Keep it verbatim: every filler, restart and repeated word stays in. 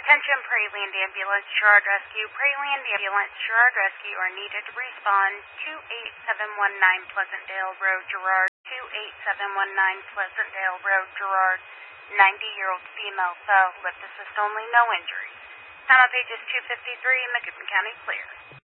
Attention Prairieland Ambulance, Sherrard Rescue. Prairieland Ambulance, Sherrard Rescue are needed to respond. two eight seven one nine Pleasantdale Road, Gerard. two eight seven one nine Pleasantdale Road, Gerard. ninety-year-old female fell. Lip assist only, no injuries. Town of Pages two fifty-three, McGibbon County, clear.